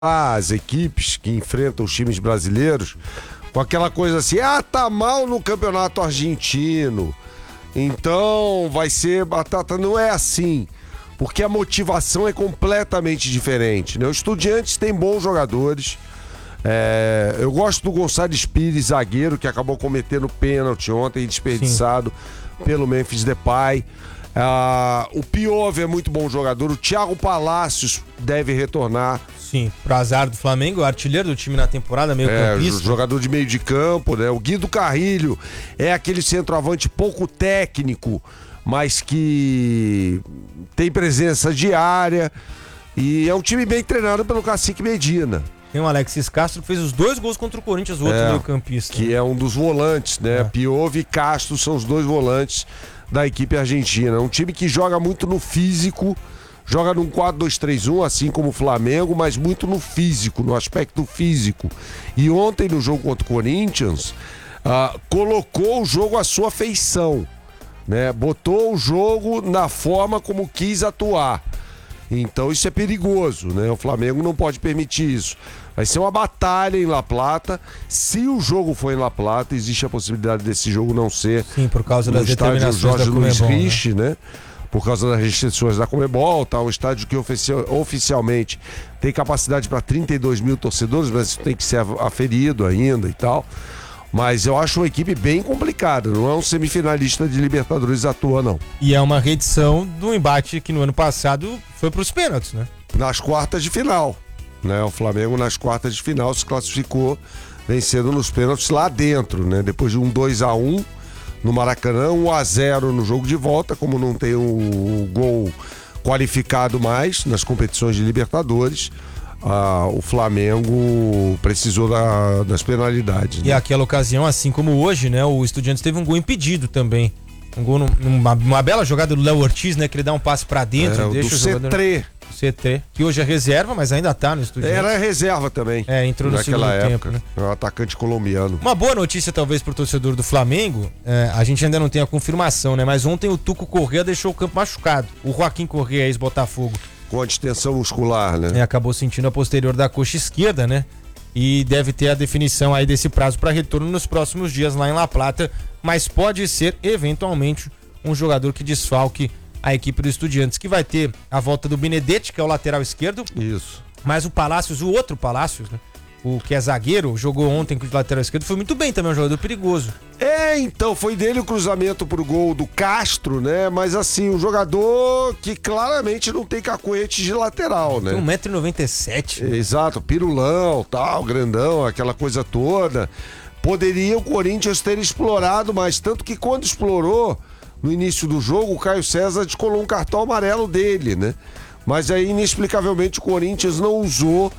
as equipes que enfrentam os times brasileiros com aquela coisa assim, tá mal no campeonato argentino, então vai ser batata. Não é assim, porque a motivação é completamente diferente, né? O Estudiantes tem bons jogadores. Eu gosto do Gonçalo Pires, zagueiro, que acabou cometendo pênalti ontem, desperdiçado pelo Memphis Depay. O Piove é muito bom jogador. O Thiago Palacios deve retornar. Sim, pro azar do Flamengo, o artilheiro do time na temporada, meio campista. Jogador de meio de campo, né? O Guido Carrilho é aquele centroavante pouco técnico, mas que tem presença diária. E é um time bem treinado pelo Cacique Medina. Tem o Alexis Castro que fez os 2 gols contra o Corinthians, o outro meio campista. Que é um dos volantes, né? Piove e Castro são os 2 volantes da equipe argentina. É um time que joga muito no físico, joga num 4-2-3-1, assim como o Flamengo, mas muito no físico, no aspecto físico. E ontem, no jogo contra o Corinthians, colocou o jogo à sua feição, né? Botou o jogo na forma como quis atuar. Então isso é perigoso, né? O Flamengo não pode permitir isso. Vai ser uma batalha em La Plata. Se o jogo for em La Plata, existe a possibilidade desse jogo não ser. Sim, por causa das determinações Jorge Luiz Rich, né? Por causa das restrições da Conmebol, tá? Um estádio que oficialmente tem capacidade para 32 mil torcedores, mas isso tem que ser aferido ainda e tal. Mas eu acho uma equipe bem complicada, não é um semifinalista de Libertadores à toa, não. E é uma reedição do embate que no ano passado foi para os pênaltis, né? Nas quartas de final, né? O Flamengo nas quartas de final se classificou vencendo nos pênaltis lá dentro, né? Depois de um 2-1 no Maracanã, 1-0 no jogo de volta, como não tem o gol qualificado mais nas competições de Libertadores. O Flamengo precisou das penalidades, né? E aquela ocasião, assim como hoje, né? O Estudiantes teve um gol impedido também. Um gol numa bela jogada do Léo Ortiz, né? Que ele dá um passe pra dentro. Deixa o jogador... C3, que hoje é reserva, mas ainda tá no Estudiantes. Era reserva também. Entrou no segundo tempo, né? É um atacante colombiano. Uma boa notícia, talvez, pro torcedor do Flamengo. A gente ainda não tem a confirmação, né? Mas ontem o Tuco Corrêa deixou o campo machucado. O Joaquim Corrêa, ex-Botafogo. Com a distensão muscular, né? Acabou sentindo a posterior da coxa esquerda, né? E deve ter a definição aí desse prazo para retorno nos próximos dias lá em La Plata. Mas pode ser, eventualmente, um jogador que desfalque a equipe do Estudiantes, que vai ter a volta do Benedetti, que é o lateral esquerdo. Isso. Mas o Palacios, o outro Palacios, né? O que é zagueiro, jogou ontem com o lateral esquerdo, foi muito bem também, um jogador perigoso. Então, foi dele o cruzamento pro gol do Castro, né? Mas assim, um jogador que claramente não tem cacuete de lateral, né? Tem 1,97 m. Exato, pirulão, tal, grandão, aquela coisa toda. Poderia o Corinthians ter explorado, mas tanto que quando explorou, no início do jogo, o Caio César descolou um cartão amarelo dele, né? Mas aí, inexplicavelmente, o Corinthians não usou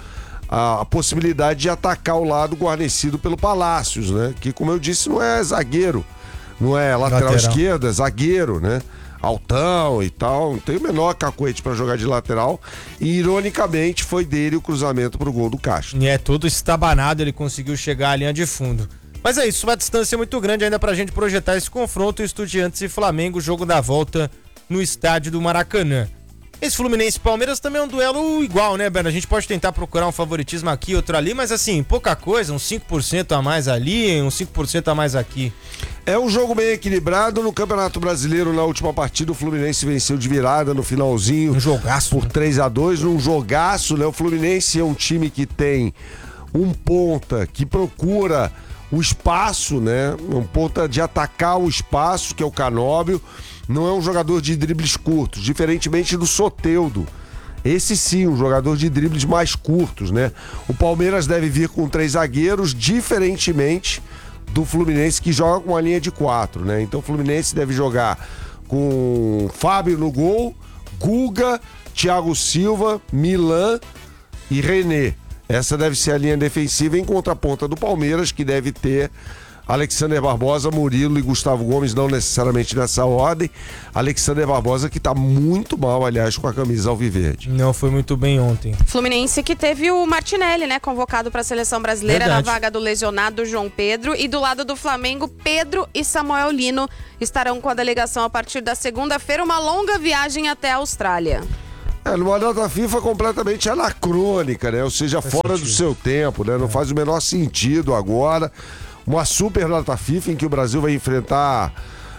a possibilidade de atacar o lado guarnecido pelo Palacios, né? Que, como eu disse, não é zagueiro, não é lateral esquerda, é zagueiro, né? Altão e tal, não tem o menor cacuete para jogar de lateral. E, ironicamente, foi dele o cruzamento pro gol do Castro. Todo estabanado, ele conseguiu chegar à linha de fundo. Mas é isso, uma distância muito grande ainda pra gente projetar esse confronto Estudiantes e Flamengo, jogo da volta no estádio do Maracanã. Esse Fluminense e Palmeiras também é um duelo igual, né, Berna? A gente pode tentar procurar um favoritismo aqui, outro ali, mas assim, pouca coisa, uns 5% a mais ali, uns 5% a mais aqui. É um jogo bem equilibrado. No Campeonato Brasileiro, na última partida, o Fluminense venceu de virada no finalzinho. Um jogaço. Por 3-2, num jogaço, né? O Fluminense é um time que tem um ponta que procura o espaço, né? Um ponta de atacar o espaço, que é o Canóbio. Não é um jogador de dribles curtos, diferentemente do Soteldo. Esse sim, um jogador de dribles mais curtos, né? O Palmeiras deve vir com 3 zagueiros, diferentemente do Fluminense, que joga com a linha de 4, né? Então o Fluminense deve jogar com Fábio no gol, Guga, Thiago Silva, Milan e René. Essa deve ser a linha defensiva, em contraponta do Palmeiras, que deve ter Alexander Barbosa, Murilo e Gustavo Gomes, não necessariamente nessa ordem. Alexander Barbosa, que tá muito mal, aliás, com a camisa alviverde. Não foi muito bem ontem. Fluminense que teve o Martinelli, né, convocado para a seleção brasileira. Verdade. Na vaga do lesionado João Pedro. E do lado do Flamengo, Pedro e Samuel Lino estarão com a delegação a partir da segunda-feira, uma longa viagem até a Austrália. Numa data FIFA completamente anacrônica, né? Ou seja, fora do seu tempo, né? Não faz o menor sentido agora. Uma super data FIFA em que o Brasil vai enfrentar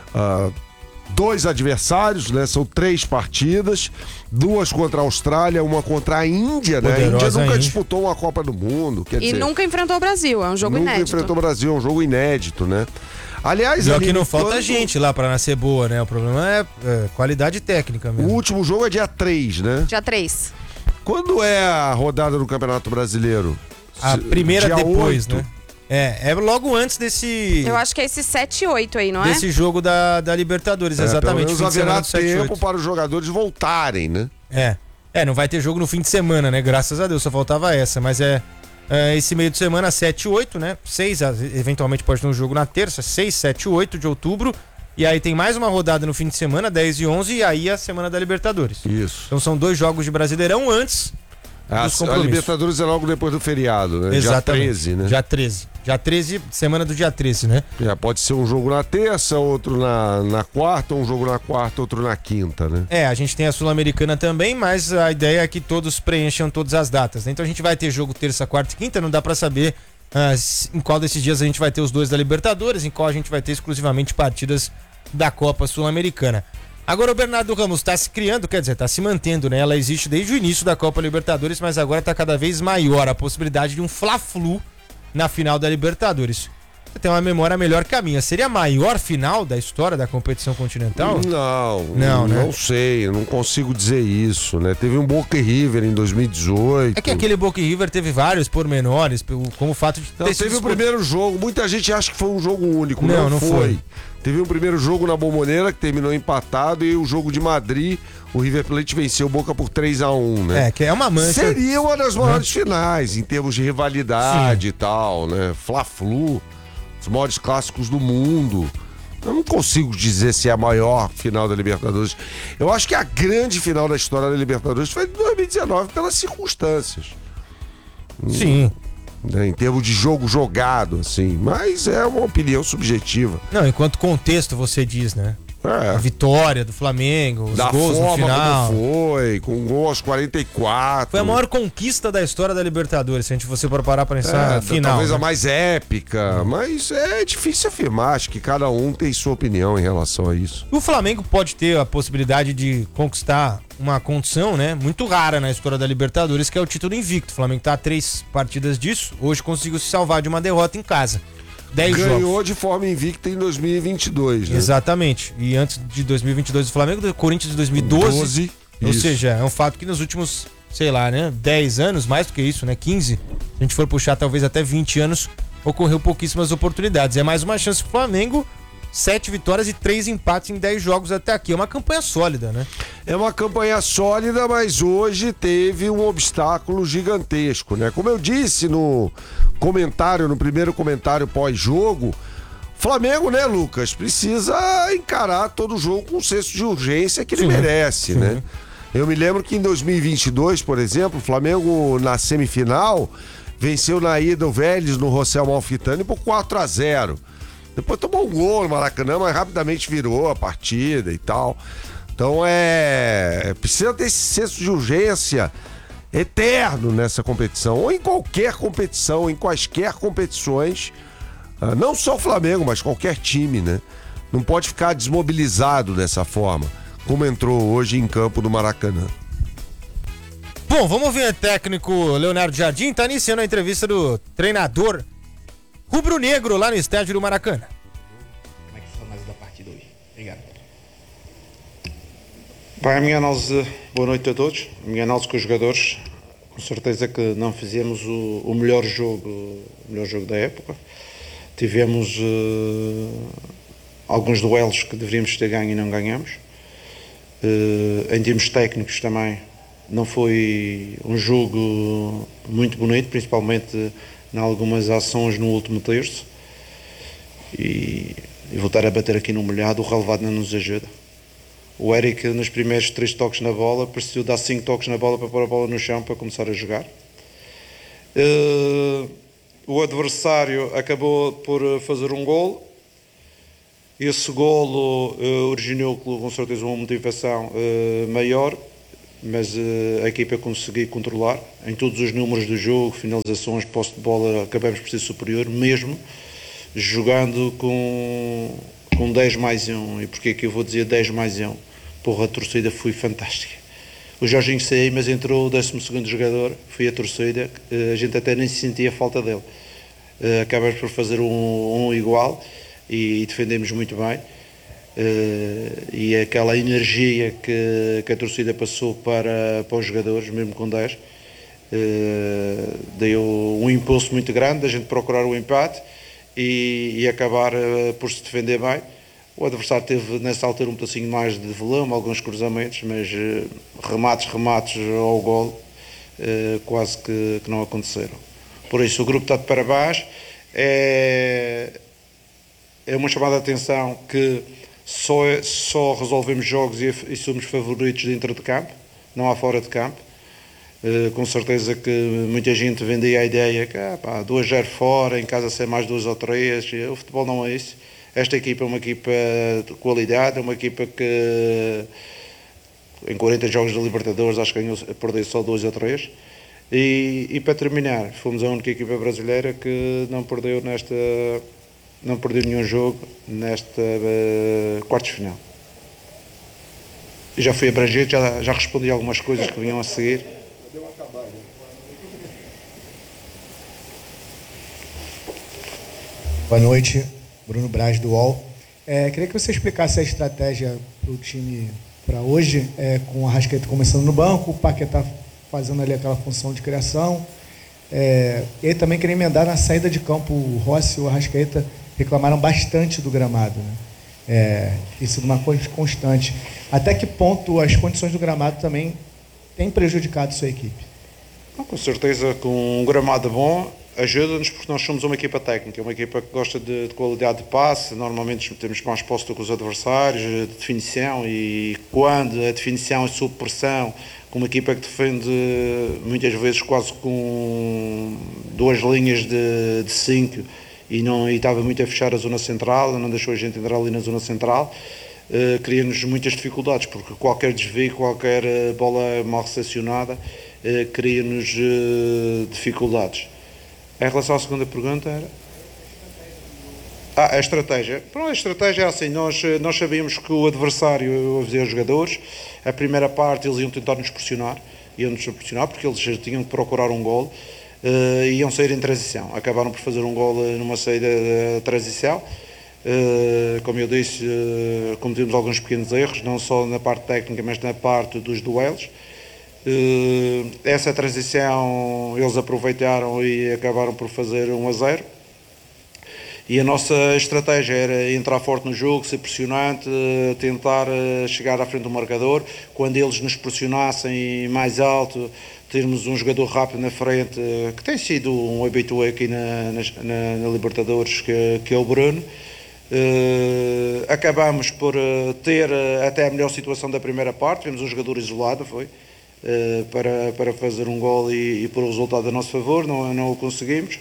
2 adversários, né? São 3 partidas, 2 contra a Austrália, uma contra a Índia, né? A Índia nunca disputou uma Copa do Mundo. Quer dizer, nunca enfrentou o Brasil, é um jogo inédito. Nunca enfrentou o Brasil, é um jogo inédito, né? Aliás, que não falta gente lá pra nascer boa, né? O problema é qualidade técnica mesmo. O último jogo é dia 3, né? Dia 3. Quando é a rodada do Campeonato Brasileiro? A primeira dia depois, 8. né? É logo antes desse... Eu acho que é esse 7 e 8 aí, não é? Desse jogo da Libertadores, exatamente. Pelo menos haverá tempo para os jogadores voltarem, né? Não vai ter jogo no fim de semana, né? Graças a Deus, só faltava essa. Mas esse meio de semana, 7 e 8, né? 6, eventualmente pode ter um jogo na terça, 6, 7 e 8 de outubro. E aí tem mais uma rodada no fim de semana, 10 e 11, e aí a semana da Libertadores. Isso. Então são 2 jogos de Brasileirão antes dos compromissos. A Libertadores é logo depois do feriado, né? Exatamente. Dia 13, né? Dia 13. Dia 13, semana do dia 13, né? Pode ser um jogo na terça, outro na quarta, um jogo na quarta, outro na quinta, né? A gente tem a Sul-Americana também, mas a ideia é que todos preencham todas as datas, né? Então a gente vai ter jogo terça, quarta e quinta, não dá pra saber em qual desses dias a gente vai ter os 2 da Libertadores, em qual a gente vai ter exclusivamente partidas da Copa Sul-Americana. Agora o Bernardo Ramos está se criando, quer dizer, está se mantendo, né? Ela existe desde o início da Copa Libertadores, mas agora está cada vez maior a possibilidade de um Fla-Flu na final da Libertadores. Você tem uma memória melhor que a minha. Seria a maior final da história da competição continental? Não sei, eu não consigo dizer isso, né? Teve um Boca e River em 2018. É que aquele Boca e River teve vários pormenores, como o fato de ter teve o primeiro jogo, muita gente acha que foi um jogo único, não foi. Teve um primeiro jogo na Bombonera que terminou empatado e o jogo de Madrid, o River Plate venceu o Boca por 3-1, né? Que é uma mancha. Seria uma das maiores finais em termos de rivalidade e tal, né? Fla-Flu, os maiores clássicos do mundo. Eu não consigo dizer se é a maior final da Libertadores. Eu acho que a grande final da história da Libertadores foi de 2019 pelas circunstâncias. Sim. Em termos de jogo jogado, assim. Mas é uma opinião subjetiva. Não, enquanto contexto você diz, né? A vitória do Flamengo, os gols no final. Como foi, com gol aos 44. Foi a maior conquista da história da Libertadores, se a gente fosse parar pra pensar final. Talvez né? a mais épica, mas é difícil afirmar. Acho que cada um tem sua opinião em relação a isso. O Flamengo pode ter a possibilidade de conquistar uma condição, né, muito rara na história da Libertadores, que é o título invicto. O Flamengo tá a 3 partidas disso, hoje conseguiu se salvar de uma derrota em casa. 10 Ganhou jogos. de forma invicta em 2022, né? Exatamente. E antes de 2022 o Flamengo, do Corinthians de 2012. Ou seja, é um fato que nos últimos, sei lá, né, 10 anos, mais do que isso, né, 15, se a gente for puxar talvez até 20 anos, ocorreu pouquíssimas oportunidades. É mais uma chance pro Flamengo, 7 vitórias e 3 empates em 10 jogos até aqui. É uma campanha sólida, né? É uma campanha sólida, mas hoje teve um obstáculo gigantesco, né? Como eu disse no primeiro comentário pós-jogo, Flamengo, né, Lucas, precisa encarar todo o jogo com o senso de urgência que ele merece, né? Eu me lembro que em 2022, por exemplo, o Flamengo na semifinal venceu na ida o Vélez no José Amalfitani por 4-0. Depois tomou um gol no Maracanã, mas rapidamente virou a partida e tal. Então precisa ter esse senso de urgência eterno nessa competição, ou em qualquer competição, em quaisquer competições, não só o Flamengo, mas qualquer time, né? Não pode ficar desmobilizado dessa forma, como entrou hoje em campo do Maracanã. Bom, vamos ver o técnico Leonardo Jardim, tá iniciando a entrevista do treinador rubro-negro lá no estádio do Maracanã. Como é que foi a análise da partida hoje? Obrigado. Bem, a minha análise, boa noite a todos. A minha análise com os jogadores, com certeza que não fizemos o melhor jogo da época. Tivemos alguns duelos que deveríamos ter ganho e não ganhamos. Em termos técnicos também não foi um jogo muito bonito, principalmente em algumas ações no último terço. E voltar a bater aqui no molhado, o relevado não nos ajuda. O Eric, nos primeiros 3 toques na bola, precisou dar 5 toques na bola para pôr a bola no chão para começar a jogar. O adversário acabou por fazer um golo. Esse golo originou com certeza uma motivação maior. mas a equipa conseguiu controlar em todos os números do jogo, finalizações, posse de bola, acabamos por ser superior, mesmo jogando com 10+1. E porquê que eu vou dizer 10+1? Porra, a torcida foi fantástica. O Jorginho saiu, mas entrou o 12º jogador, foi a torcida, a gente até nem se sentia a falta dele. Acabamos por fazer um igual e defendemos muito bem. E aquela energia que a torcida passou para os jogadores, mesmo com 10, deu um impulso muito grande da gente procurar o empate e acabar por se defender bem. O adversário teve nessa altura um pedacinho mais de volume, alguns cruzamentos, mas remates ao golo quase que não aconteceram. Por isso o grupo está de parabéns. É uma chamada de atenção que só resolvemos jogos e somos favoritos dentro de campo, não há fora de campo. Com certeza que muita gente vendia a ideia que 2-0 fora, em casa ser mais 2 ou 3, o futebol não é isso. Esta equipa é uma equipa de qualidade, é uma equipa que em 40 jogos da Libertadores acho que perdeu só 2 ou 3. E para terminar, fomos a única equipa brasileira que não perdeu nenhum jogo nesta quartos de final. Já fui abrangente, já respondi algumas coisas que vinham a seguir. Boa noite, Bruno Braz do UOL. Queria que você explicasse a estratégia para o time para hoje, com o Arrascaeta começando no banco, o Paquetá fazendo ali aquela função de criação. E aí também queria emendar na saída de campo, o Rossi e o Arrascaeta reclamaram bastante do gramado, né? Isso é uma coisa constante. Até que ponto as condições do gramado também têm prejudicado sua equipe? Com certeza, com um gramado bom ajuda-nos, porque nós somos uma equipa técnica, uma equipa que gosta de qualidade de passe, normalmente temos mais posse do que os adversários, de definição, e quando a definição é sob pressão, com uma equipa que defende muitas vezes quase com 2 linhas de 5 e estava muito a fechar a zona central, não deixou a gente entrar ali na zona central, cria-nos muitas dificuldades, porque qualquer desvio, qualquer bola mal recepcionada cria-nos dificuldades. Em relação à segunda pergunta era... a estratégia. Pronto, a estratégia é assim, nós sabíamos que o adversário ia avisar os jogadores, a primeira parte eles iam tentar nos pressionar porque eles tinham que procurar um golo, iam sair em transição, acabaram por fazer um golo numa saída de transição, como eu disse, cometemos alguns pequenos erros, não só na parte técnica, mas na parte dos duelos. Essa transição eles aproveitaram e acabaram por fazer 1-0, e a nossa estratégia era entrar forte no jogo, ser pressionante, tentar chegar à frente do marcador. Quando eles nos pressionassem mais alto, termos um jogador rápido na frente, que tem sido um habitué aqui na Libertadores, que é o Bruno. Acabamos por ter até a melhor situação da primeira parte, tivemos um jogador isolado, para fazer um gol e pôr o resultado a nosso favor, não o conseguimos.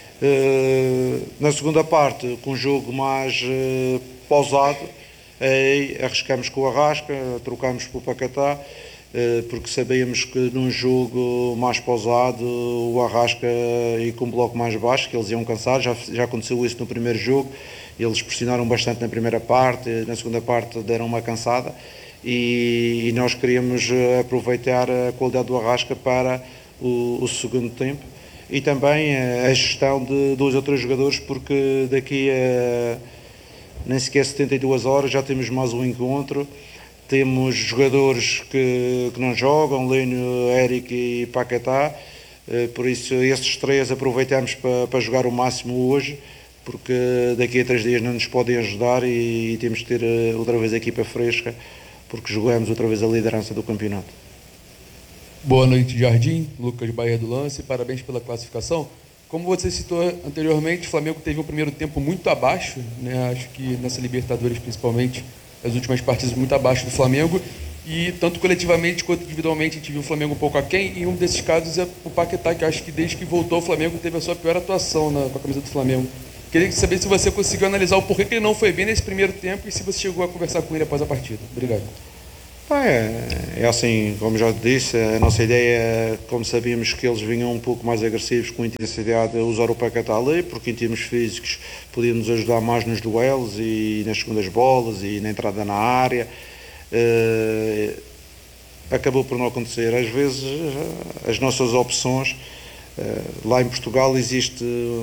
Na segunda parte, com um jogo mais pausado, arriscamos com o Arrasca, trocámos para o Paquetá, porque sabíamos que num jogo mais pausado o Arrasca ia com um bloco mais baixo, que eles iam cansar. Já aconteceu isso no primeiro jogo, eles pressionaram bastante na primeira parte, na segunda parte deram uma cansada, e nós queríamos aproveitar a qualidade do Arrasca para o segundo tempo, e também a gestão de 2 ou 3 jogadores, porque daqui a nem sequer 72 horas já temos mais um encontro. Temos jogadores que não jogam, Lênio, Éric e Paquetá, por isso esses 3 aproveitamos para jogar o máximo hoje, porque daqui a 3 dias não nos podem ajudar e temos que ter outra vez a equipa fresca, porque jogamos outra vez a liderança do campeonato. Boa noite, Jardim, Lucas Bahia do Lance, parabéns pela classificação. Como você citou anteriormente, o Flamengo teve um primeiro tempo muito abaixo, né? Acho que nessa Libertadores principalmente, as últimas partidas muito abaixo do Flamengo, e tanto coletivamente quanto individualmente a gente viu o Flamengo um pouco aquém, e um desses casos é o Paquetá, que acho que desde que voltou o Flamengo teve a sua pior atuação com a camisa do Flamengo. Queria saber se você conseguiu analisar o porquê que ele não foi bem nesse primeiro tempo e se você chegou a conversar com ele após a partida. Obrigado. É assim, como já te disse, a nossa ideia, como sabíamos que eles vinham um pouco mais agressivos, com intensidade, usar o Paquetá ali, porque em termos físicos podíamos ajudar mais nos duelos e nas segundas bolas e na entrada na área. Acabou por não acontecer. Às vezes as nossas opções, lá em Portugal existe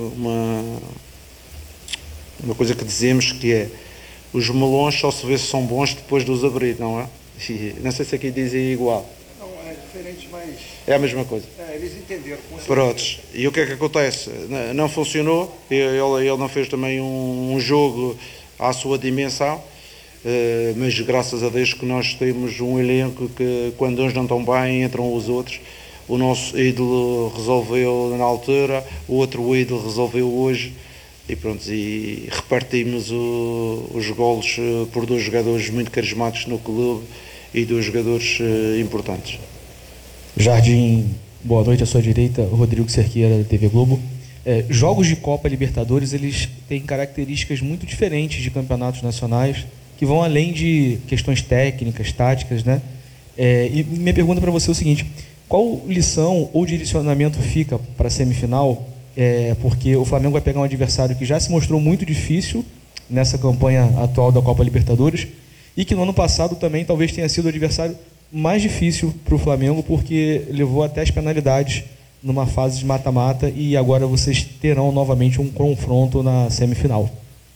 uma coisa que dizemos que é: os melões só se vê se são bons depois de os abrir, não é? Não sei se aqui dizem igual. Não, é diferente, mas... É a mesma coisa. Eles entenderam. Prontos. E o que é que acontece? Não funcionou. Ele não fez também um jogo à sua dimensão. Mas graças a Deus que nós temos um elenco que, quando uns não estão bem, entram os outros. O nosso ídolo resolveu na altura, o outro ídolo resolveu hoje. E pronto, e repartimos os golos por dois jogadores muito carismáticos no clube e dois jogadores importantes. Jardim, boa noite, à sua direita, Rodrigo Cerqueira, da TV Globo. Jogos de Copa Libertadores, eles têm características muito diferentes de campeonatos nacionais, que vão além de questões técnicas, táticas, né? E minha pergunta para você é o seguinte: qual lição ou direcionamento fica para a semifinal? Porque o Flamengo vai pegar um adversário que já se mostrou muito difícil nessa campanha atual da Copa Libertadores e que no ano passado também talvez tenha sido o adversário mais difícil para o Flamengo, porque levou até as penalidades numa fase de mata-mata, e agora vocês terão novamente um confronto na semifinal.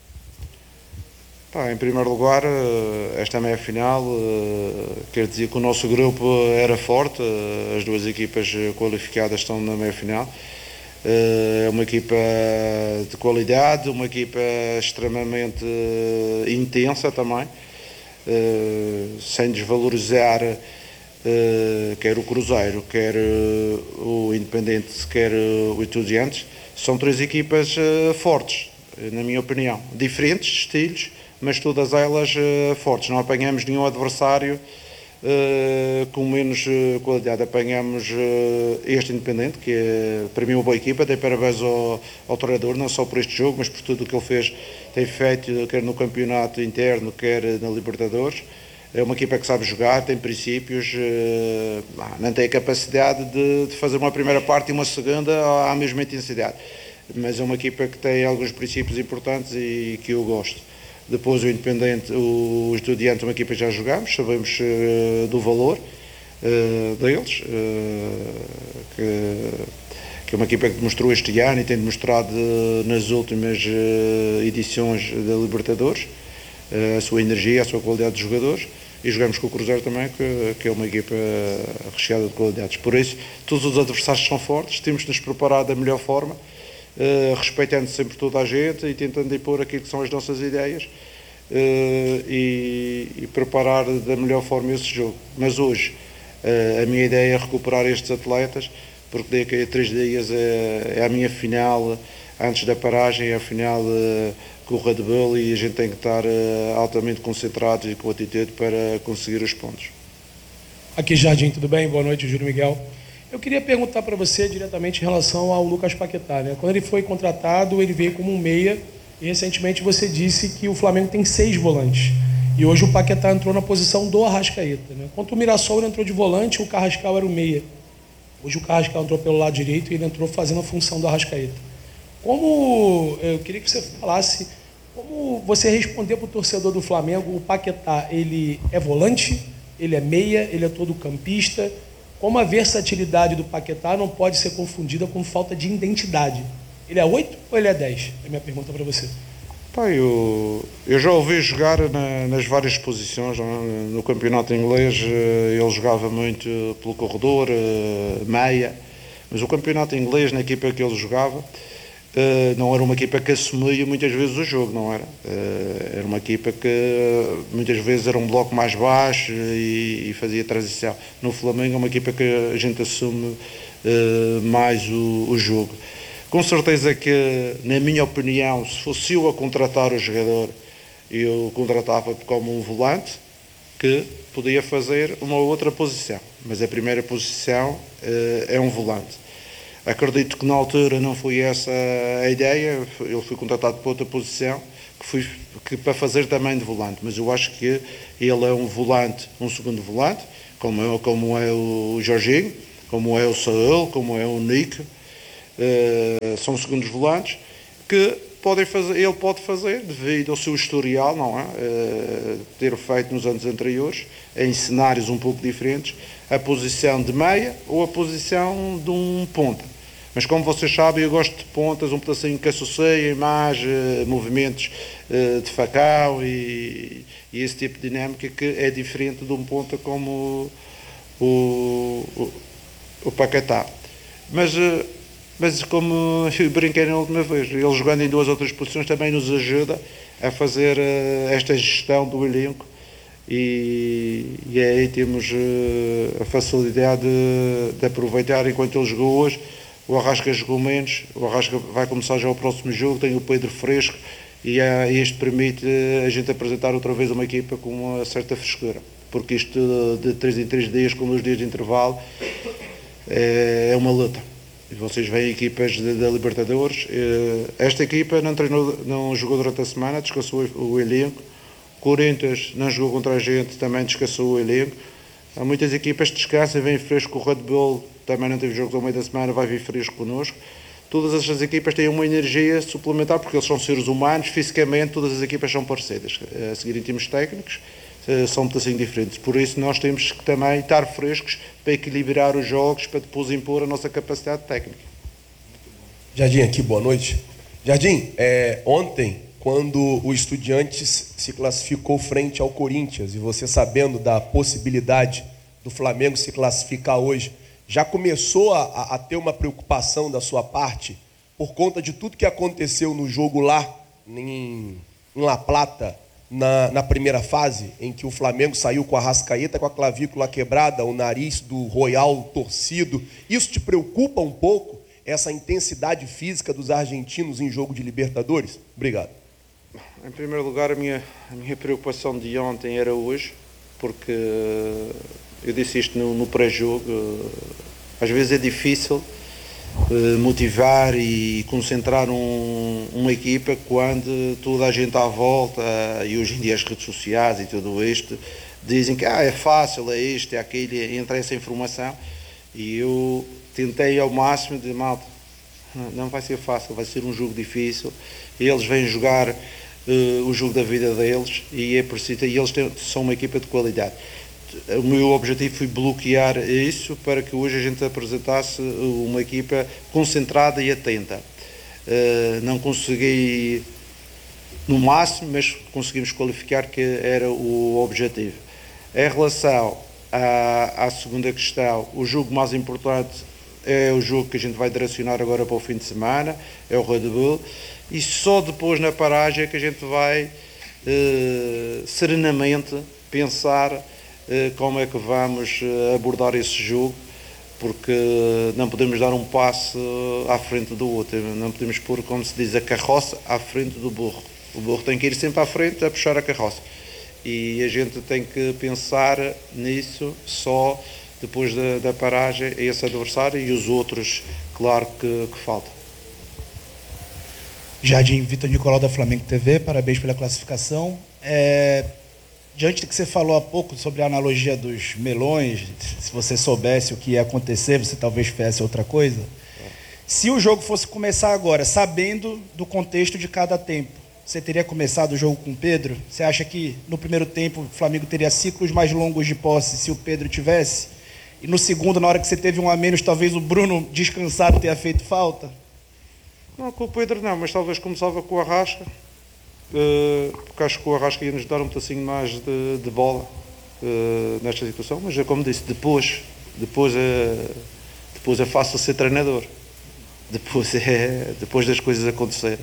Em primeiro lugar, esta meia-final quer dizer que o nosso grupo era forte, as duas equipas qualificadas estão na meia-final. É uma equipa de qualidade, uma equipa extremamente intensa também, sem desvalorizar quer o Cruzeiro, quer o Independente, quer o Estudiantes. São três equipas fortes, na minha opinião, diferentes estilos, mas todas elas fortes. Não apanhamos nenhum adversário com menos qualidade. Apanhamos este Independente, que é para mim uma boa equipa. Dei parabéns ao treinador, não só por este jogo, mas por tudo o que ele fez, tem feito, quer no campeonato interno, quer na Libertadores. É uma equipa que sabe jogar, tem princípios, não tem a capacidade de fazer uma primeira parte e uma segunda à mesma intensidade, mas é uma equipa que tem alguns princípios importantes e que eu gosto. Depois o Independente, o Estudiante, uma equipa que já jogamos, sabemos do valor deles, que é uma equipa que demonstrou este ano e tem demonstrado nas últimas edições da Libertadores a sua energia, a sua qualidade de jogadores. E jogamos com o Cruzeiro também, que é uma equipa recheada de qualidades. Por isso, todos os adversários são fortes, temos de nos preparar da melhor forma, respeitando sempre toda a gente e tentando impor aquilo que são as nossas ideias e preparar da melhor forma esse jogo. Mas hoje, a minha ideia é recuperar estes atletas, porque daqui a 3 dias é a minha final, antes da paragem, é a final com o Red Bull, e a gente tem que estar altamente concentrados e com atitude para conseguir os pontos. Aqui, Jardim, tudo bem? Boa noite, Júlio Miguel. Eu queria perguntar para você diretamente em relação ao Lucas Paquetá, né? Quando ele foi contratado, ele veio como um meia, e recentemente você disse que o Flamengo tem 6 volantes. E hoje o Paquetá entrou na posição do Arrascaeta, né? Quanto o Mirassol, ele entrou de volante, o Carrascal era o meia. Hoje o Carrascal entrou pelo lado direito e ele entrou fazendo a função do Arrascaeta. Eu queria que você falasse como você responder para o torcedor do Flamengo: o Paquetá, ele é volante, ele é meia, ele é todo campista. Como a versatilidade do Paquetá não pode ser confundida com falta de identidade. Ele é 8 ou ele é 10? É a minha pergunta para você. Eu já ouvi jogar nas várias posições. No campeonato inglês ele jogava muito pelo corredor, meia, mas o campeonato inglês, na equipa que ele jogava, não era uma equipa que assumia muitas vezes o jogo, não era? Era uma equipa que muitas vezes era um bloco mais baixo e fazia transição. No Flamengo é uma equipa que a gente assume mais o jogo. Com certeza que, na minha opinião, se fosse eu a contratar o jogador, eu contratava como um volante que podia fazer uma outra posição, mas a primeira posição é um volante. Acredito que na altura não foi essa a ideia, ele foi contratado para outra posição, que para fazer também de volante, mas eu acho que ele é um volante, um segundo volante, como é o Jorginho, como é o Saúl, como é o Nick, são segundos volantes que ele pode fazer devido ao seu historial, não é? Ter feito nos anos anteriores, em cenários um pouco diferentes, a posição de meia ou a posição de um ponta. Mas como vocês sabem, eu gosto de pontas, um pedacinho que associem mais movimentos de facão e esse tipo de dinâmica que é diferente de um ponta como o Paquetá. Mas como eu brinquei na última vez, ele jogando em 2 ou 3 posições também nos ajuda a fazer esta gestão do elenco e aí temos a facilidade de aproveitar enquanto ele jogou hoje. O Arrasca jogou menos, o Arrasca vai começar já o próximo jogo, tem o Pedro fresco e isto permite a gente apresentar outra vez uma equipa com uma certa frescura, porque isto de 3 em 3 dias, com 2 dias de intervalo, é uma luta. E vocês veem equipas da Libertadores, esta equipa não jogou durante a semana, descansou o elenco, Corinthians não jogou contra a gente, também descansou o elenco. Há muitas equipas que descansam, vêm fresco, o Red Bull também não teve jogos ao meio da semana, vai vir fresco connosco. Todas estas equipas têm uma energia suplementar, porque eles são seres humanos, fisicamente todas as equipas são parecidas. A seguir em termos técnicos, são um pedacinho diferentes. Por isso nós temos que também estar frescos para equilibrar os jogos, para depois impor a nossa capacidade técnica. Jardim aqui, boa noite. Jardim, ontem, quando o Estudiantes se classificou frente ao Corinthians, e você sabendo da possibilidade do Flamengo se classificar hoje, já começou a ter uma preocupação da sua parte por conta de tudo que aconteceu no jogo lá em La Plata, na primeira fase, em que o Flamengo saiu com a Arrascaeta com a clavícula quebrada, o nariz do Royal torcido? Isso te preocupa um pouco, essa intensidade física dos argentinos em jogo de Libertadores? Obrigado. Em primeiro lugar, a minha preocupação de ontem era hoje, porque eu disse isto no pré-jogo, às vezes é difícil motivar e concentrar uma equipa quando toda a gente à volta, e hoje em dia as redes sociais e tudo isto, dizem que é fácil, é isto, é aquilo, entra essa informação, e eu tentei ao máximo de malta, não vai ser fácil, vai ser um jogo difícil, eles vêm jogar o jogo da vida deles e é preciso, e eles são uma equipa de qualidade. O meu objetivo foi bloquear isso para que hoje a gente apresentasse uma equipa concentrada e atenta. Não consegui no máximo, mas conseguimos qualificar que era o objetivo. Em relação à segunda questão, o jogo mais importante é o jogo que a gente vai direcionar agora para o fim de semana, é o Red Bull, e só depois na paragem é que a gente vai serenamente pensar como é que vamos abordar esse jogo, porque não podemos dar um passo à frente do outro, não podemos pôr, como se diz, a carroça à frente do burro. O burro tem que ir sempre à frente a puxar a carroça. E a gente tem que pensar nisso só depois da paragem, esse adversário e os outros, claro que faltam. Jardim, Vitor Nicolau da Flamengo TV, parabéns pela classificação. Diante do que você falou há pouco sobre a analogia dos melões, se você soubesse o que ia acontecer, você talvez fizesse outra coisa. Se o jogo fosse começar agora, sabendo do contexto de cada tempo, você teria começado o jogo com o Pedro? Você acha que no primeiro tempo o Flamengo teria ciclos mais longos de posse se o Pedro tivesse? E no segundo, na hora que você teve um a menos, talvez o Bruno descansado tenha feito falta? Não, com o Pedro não, mas talvez começava com o Arrasca, porque acho que o Arrasca ia nos dar um pedacinho mais de bola nesta situação, mas é como disse, depois é fácil ser treinador, depois das coisas acontecerem.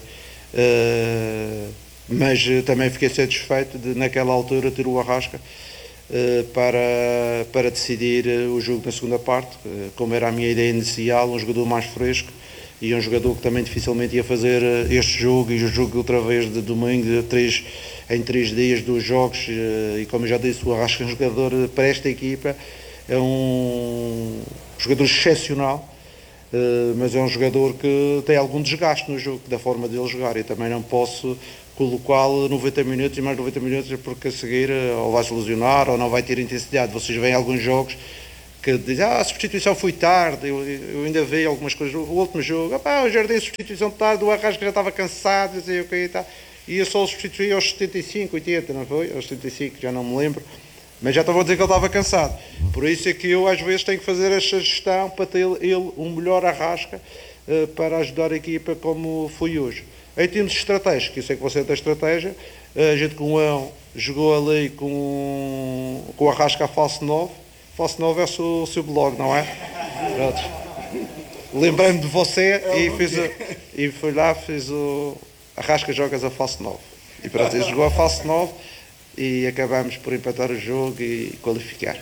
Mas também fiquei satisfeito de naquela altura ter o Arrasca para decidir o jogo na segunda parte, como era a minha ideia inicial, um jogador mais fresco e um jogador que também dificilmente ia fazer este jogo e o jogo outra vez de domingo em 3 dias, 2 jogos, e como eu já disse, o Arrasca é um jogador para esta equipa, é um jogador excepcional, mas é um jogador que tem algum desgaste no jogo, da forma dele jogar, e também não posso colocá-lo 90 minutos e mais 90 minutos porque a seguir ou vai se lesionar ou não vai ter intensidade. Vocês veem alguns jogos que dizem, a substituição foi tarde, eu ainda vi algumas coisas, o último jogo, o Jardim substituição tarde, o Arrasca já estava cansado, e okay, e tal. E eu só o substituí aos 75, 80, não foi? Aos 75, já não me lembro. Mas já estava a dizer que ele estava cansado. Por isso é que eu, às vezes, tenho que fazer esta gestão para ter ele um melhor Arrasca para ajudar a equipa como foi hoje. Em termos de estratégia, que eu sei que você tem estratégia, a gente com o Leão jogou ali com o Arrasca a falso 9. Falso 9 é o seu blog, não é? Lembrei-me de você e fui lá, fiz o Arrasca jogas a falso 9. E pronto, ele jogou a falso 9 e acabamos por empatar o jogo e qualificar.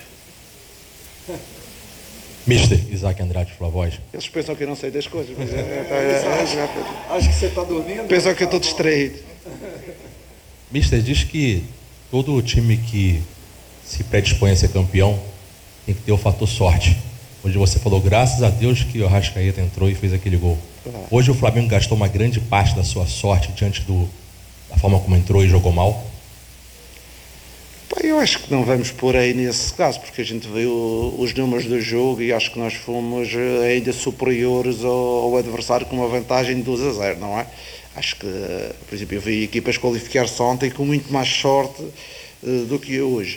Mister Isaac Andrade Flavoz. Eles pensam que eu não sei das coisas, mas acho que você está dormindo. Pensam que eu estou distraído. Mister, diz que todo time que se predispõe a ser campeão tem que ter o fator sorte. Hoje você falou, graças a Deus que o Arrascaeta entrou e fez aquele gol. Hoje o Flamengo gastou uma grande parte da sua sorte diante da forma como entrou e jogou mal? Eu acho que não vamos pôr aí nesse caso, porque a gente viu os números do jogo e acho que nós fomos ainda superiores ao adversário com uma vantagem de 2-0, não é? Acho que, por exemplo, eu vi equipas qualificar-se ontem com muito mais sorte do que hoje.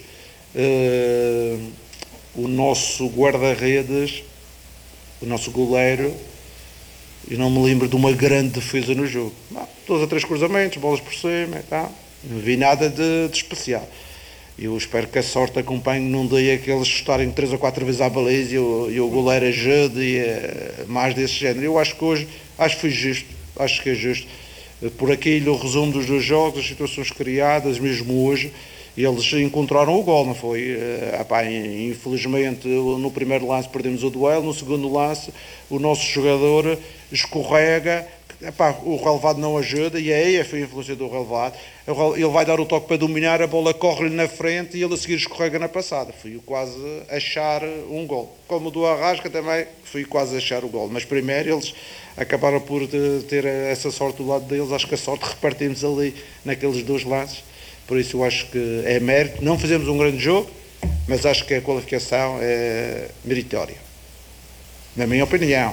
O nosso guarda-redes, o nosso goleiro, eu não me lembro de uma grande defesa no jogo. 2 ou 3 cruzamentos, bolas por cima, tá? Não vi nada de especial. Eu espero que a sorte acompanhe, não dê aqueles chutarem 3 ou 4 vezes à baliza e o goleiro ajude e mais desse género. Eu acho que hoje, acho que foi justo, acho que é justo. Por aquilo, o resumo dos 2 jogos, as situações criadas, mesmo hoje, eles encontraram o gol, não foi? Infelizmente, no primeiro lance perdemos o duelo, no segundo lance o nosso jogador escorrega, o relevado não ajuda, e aí foi a influência do relevado. Ele vai dar o toque para dominar, a bola corre-lhe na frente e ele a seguir escorrega na passada. Fui quase achar um gol. Como o do Arrasca também, fui quase achar o gol. Mas primeiro eles acabaram por ter essa sorte do lado deles. Acho que a sorte repartimos ali naqueles 2 lances. Por isso eu acho que é mérito. Não fizemos um grande jogo, mas acho que a qualificação é meritória. Na minha opinião.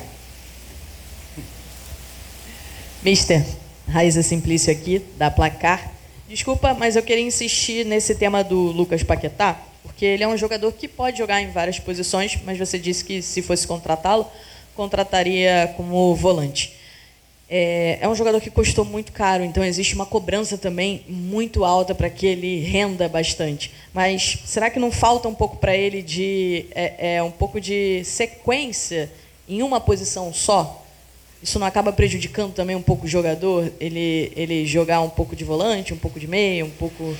Mister, Raíza Simplício aqui, da Placar. Desculpa, mas eu queria insistir nesse tema do Lucas Paquetá, porque ele é um jogador que pode jogar em várias posições, mas você disse que se fosse contratá-lo, contrataria como volante. É um jogador que custou muito caro, então existe uma cobrança também muito alta para que ele renda bastante. Mas será que não falta um pouco para ele de um pouco de sequência em uma posição só? Isso não acaba prejudicando também um pouco o jogador? Ele jogar um pouco de volante, um pouco de meia, um pouco...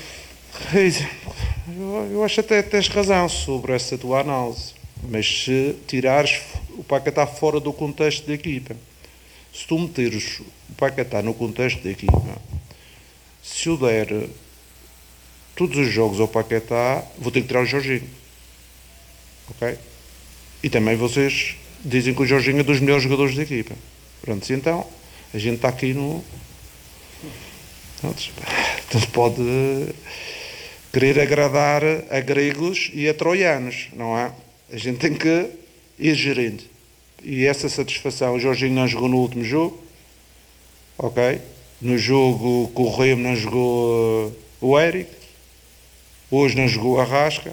Eu acho até que tens razão sobre essa tua análise. Mas se tirares o Paquetá fora do contexto da equipa, se tu meteres o Paquetá no contexto da equipa, se eu der todos os jogos ao Paquetá, vou ter que tirar o Jorginho. Ok? E também vocês dizem que o Jorginho é dos melhores jogadores da equipa. Pronto, então, a gente está aqui no... Não se pode querer agradar a gregos e a troianos, não é? A gente tem que ir gerindo. E essa satisfação, o Jorginho não jogou no último jogo, ok? No jogo com o Remo não jogou o Éric, hoje não jogou a Arrasca,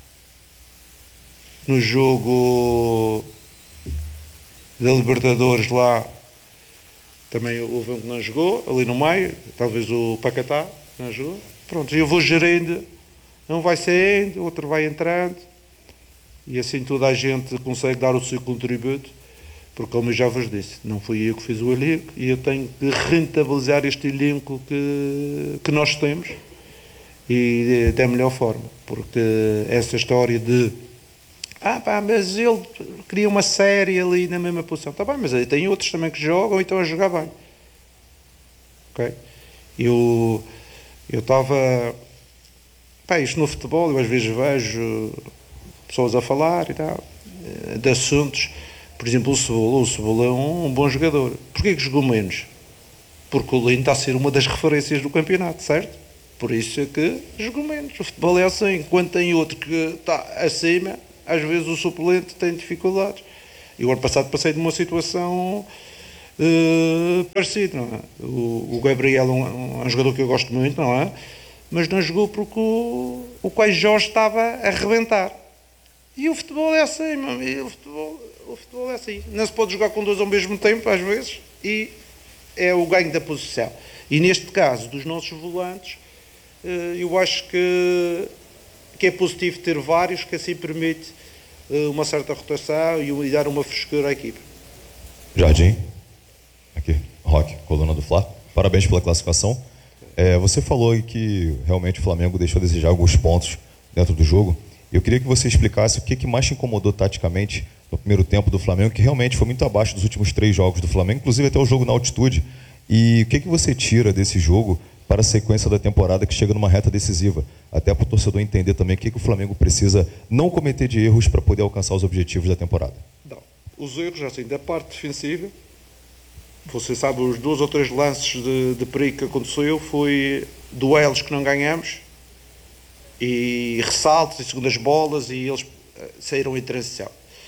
no jogo da Libertadores lá também houve um que não jogou, ali no meio, talvez o Paquetá não jogou. Pronto, eu vou gerindo, um vai saindo, outro vai entrando, e assim toda a gente consegue dar o seu contributo, porque como eu já vos disse, não fui eu que fiz o elenco, e eu tenho que rentabilizar este elenco que nós temos, e da melhor forma, porque essa história de mas ele queria uma série ali na mesma posição. Está bem, mas aí tem outros também que jogam e estão a jogar bem. Ok? Eu estava... isto no futebol, eu às vezes vejo pessoas a falar e tal, de assuntos. Por Por exemplo, o Cebola é um bom jogador. Porquê que jogou menos? Porque o Lino está a ser uma das referências do campeonato, certo? Por isso é que jogou menos. O futebol é assim. Quando tem outro que está acima, às vezes o suplente tem dificuldades. E o ano passado passei de uma situação parecida, não é? O Gabriel é um jogador que eu gosto muito, não é? Mas não jogou porque o Caio Jorge estava a arrebentar. E o futebol é assim, meu amigo. O futebol é assim. Não se pode jogar com dois ao mesmo tempo, às vezes, e é o ganho da posição. E neste caso, dos nossos volantes, eu acho que é positivo ter vários, que assim permite uma certa rotação e dar uma frescura à equipe. Jardim, aqui, Roque, coluna do Fla. Parabéns pela classificação. Você falou aí que realmente o Flamengo deixou a desejar alguns pontos dentro do jogo. Eu queria que você explicasse o que mais te incomodou taticamente no primeiro tempo do Flamengo, que realmente foi muito abaixo dos últimos 3 jogos do Flamengo, inclusive até o jogo na altitude. E o que você tira desse jogo para a sequência da temporada que chega numa reta decisiva? Até para o torcedor entender também o que o Flamengo precisa não cometer de erros para poder alcançar os objetivos da temporada. Não. Os erros, assim, da parte defensiva, você sabe, os 2 ou 3 lances de perigo que aconteceu foi duelos que não ganhamos e ressaltos e segundas bolas e eles saíram em transição.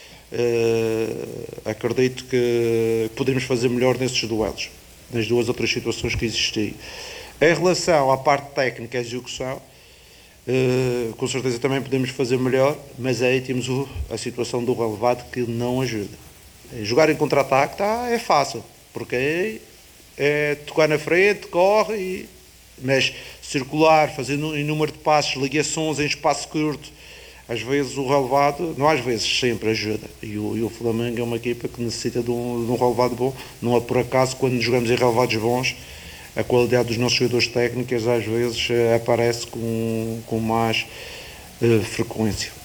Acredito que podemos fazer melhor nesses duelos, nas 2 ou 3 situações que existiam. Em relação à parte técnica e execução, com certeza também podemos fazer melhor, mas aí temos a situação do relevado que não ajuda. Jogar em contra-ataque é fácil, porque é tocar na frente, corre, mas circular, fazendo um número de passos, ligações em espaço curto, às vezes o relevado, não às vezes, sempre ajuda. E o Flamengo é uma equipa que necessita de um relevado bom. Não é por acaso, quando jogamos em relevados bons, a qualidade dos nossos jogadores técnicos às vezes aparece com mais frequência.